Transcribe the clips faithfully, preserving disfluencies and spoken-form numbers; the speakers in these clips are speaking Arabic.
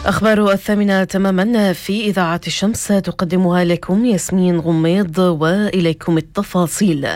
أخبار الثامنة تماما في إذاعة الشمس تقدمها لكم ياسمين غميض، وإليكم التفاصيل.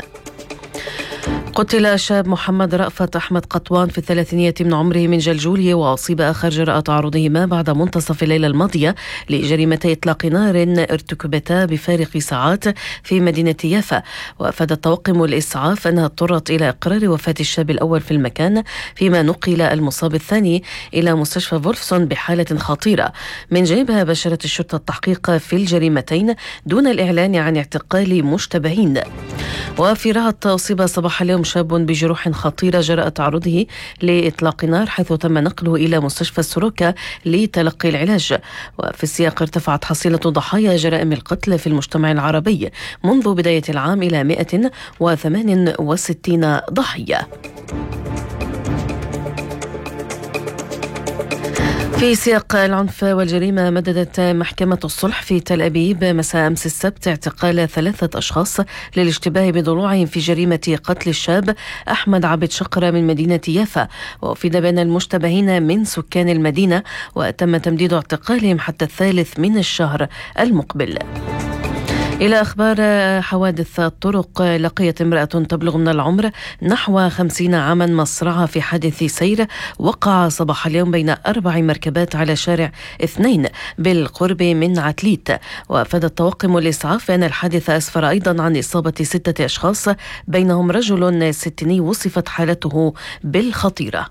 قتل شاب محمد رأفت أحمد قطوان في الثلاثينية من عمره من جلجولية، وأصيب آخر جراء تعرضهما بعد منتصف الليلة الماضية لجريمتي إطلاق نار ارتكبتا بفارق ساعات في مدينة يافا. وأفاد الطواقم الإسعاف أنها اضطرت إلى إقرار وفاة الشاب الأول في المكان، فيما نقل المصاب الثاني إلى مستشفى فولفسون بحالة خطيرة. من جانبها بشرت الشرطة التحقيق في الجريمتين دون الإعلان عن اعتقال مشتبهين. وفي رهط أصيب صباح اليوم شاب بجروح خطيرة جراء تعرضه لإطلاق نار، حيث تم نقله إلى مستشفى السروكة لتلقي العلاج. وفي السياق ارتفعت حصيلة ضحايا جرائم القتل في المجتمع العربي منذ بداية العام إلى مئة وثمانية وستين ضحية. في سياق العنف والجريمة، مددت محكمة الصلح في تل أبيب مساء أمس السبت اعتقال ثلاثة أشخاص للاشتباه بضلوعهم في جريمة قتل الشاب أحمد عبد شقرة من مدينة يافا. وأفيد بأن المشتبهين من سكان المدينة، وتم تمديد اعتقالهم حتى الثالث من الشهر المقبل. إلى أخبار حوادث الطرق، لقيت امرأة تبلغ من العمر نحو خمسين عاما مصرعها في حادث سير وقع صباح اليوم بين أربع مركبات على شارع اثنين بالقرب من عتليت. وأفاد الطواقم الإسعاف أن الحادث أسفر أيضا عن إصابة ستة أشخاص، بينهم رجل ستيني وصفت حالته بالخطيرة.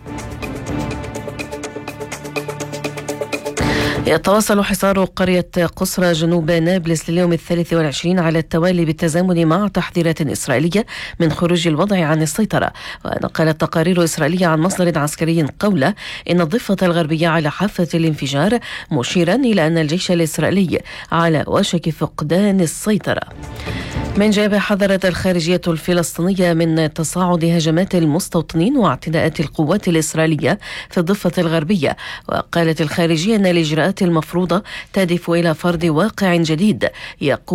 يتواصل حصار قرية قصرى جنوب نابلس لليوم الثالث والعشرين على التوالي بالتزامن مع تحذيرات إسرائيلية من خروج الوضع عن السيطرة. ونقلت تقارير إسرائيلية عن مصدر عسكري قوله إن الضفة الغربية على حافة الانفجار، مشيرا إلى أن الجيش الإسرائيلي على وشك فقدان السيطرة. من جانبها حذرت الخارجية الفلسطينية من تصاعد هجمات المستوطنين واعتداءات القوات الإسرائيلية في الضفة الغربية. وقالت الخارجية أن الإجراءات المفروضة تهدف إلى فرض واقع جديد يقوم